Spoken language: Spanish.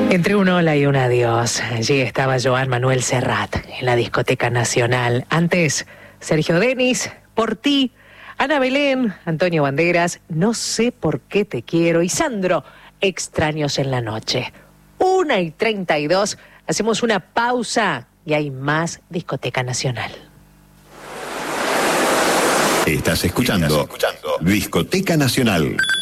Entre un hola y un adiós, allí estaba Joan Manuel Serrat en la Discoteca Nacional. Antes, Sergio Denis, Por ti, Ana Belén, Antonio Banderas, No sé por qué te quiero y Sandro, Extraños en la noche. 1:32, hacemos una pausa y hay más Discoteca Nacional. Estás escuchando Discoteca Nacional.